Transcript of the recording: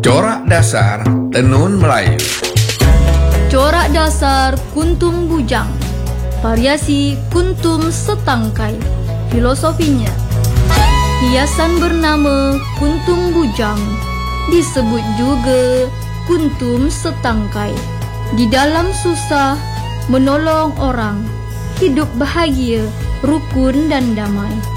Corak dasar tenun Melayu. Corak dasar kuntum bujang, variasi kuntum setangkai. Filosofinya, hiasan bernama kuntum bujang disebut juga kuntum setangkai. Di dalam susah menolong orang, hidup bahagia, rukun dan damai.